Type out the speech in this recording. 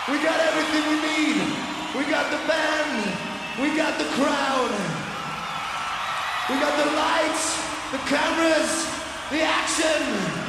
We got everything we need. We got the band. We got the crowd. We got the lights, the cameras, the action.